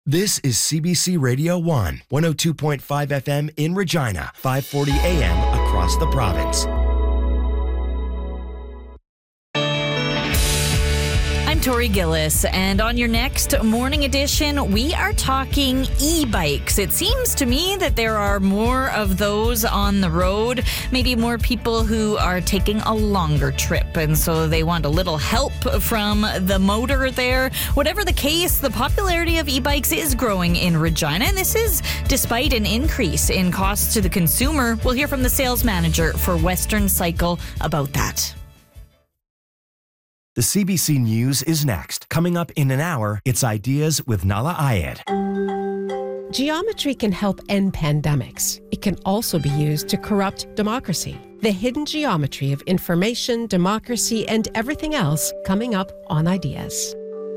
This is CBC Radio 1, 102.5 FM in Regina, 540 AM across the province. I'm Tori Gillis, and on your next morning edition, we are talking e-bikes. It seems to me that there are more of those on the road, maybe more people who are taking a longer trip, and so they want a little help from the motor there. Whatever the case, the popularity of e-bikes is growing in Regina, and this is despite an increase in costs to the consumer. We'll hear from the sales manager for Western Cycle about that. The CBC News is next. Coming up in an hour, it's Ideas with Nala Ayed. Geometry can help end pandemics. It can also be used to corrupt democracy. The hidden geometry of information, democracy, and everything else coming up on Ideas.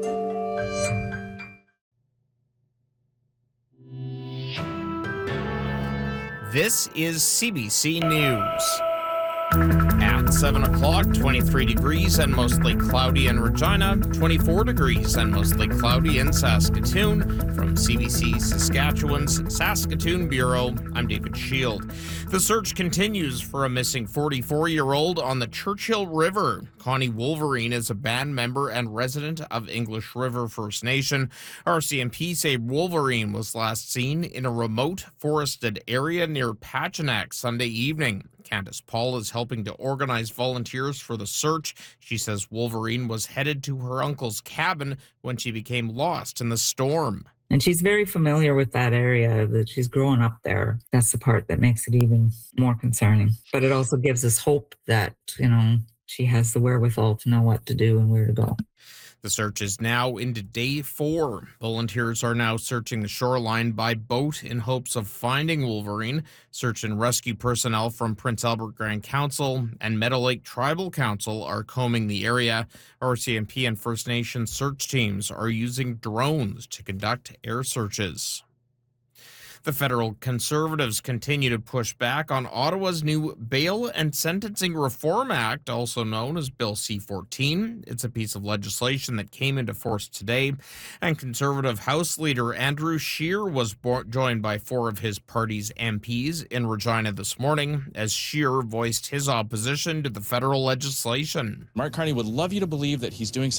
This is CBC News. At 7 o'clock, 23 degrees and mostly cloudy in Regina, 24 degrees and mostly cloudy in Saskatoon. From CBC Saskatchewan's Saskatoon Bureau, I'm David Shield. The search continues for a missing 44-year-old on the Churchill River. Connie Wolverine is a band member and resident of English River First Nation. RCMP say Wolverine was last seen in a remote forested area near Pachinak Sunday evening. Candace Paul is helping to organize volunteers for the search. She says Wolverine was headed to her uncle's cabin when she became lost in the storm. And she's very familiar with that area, that she's grown up there. That's the part that makes it even more concerning. But it also gives us hope that, she has the wherewithal to know what to do and where to go. The search is now into day 4. Volunteers are now searching the shoreline by boat in hopes of finding Wolverine. Search and rescue personnel from Prince Albert Grand Council and Meadow Lake Tribal Council are combing the area. RCMP and First Nation search teams are using drones to conduct air searches. The federal Conservatives continue to push back on Ottawa's new Bail and Sentencing Reform Act, also known as Bill C-14. It's a piece of legislation that came into force today, and Conservative House Leader Andrew Scheer was joined by 4 of his party's MPs in Regina this morning as Scheer voiced his opposition to the federal legislation. Mark Carney would love you to believe that he's doing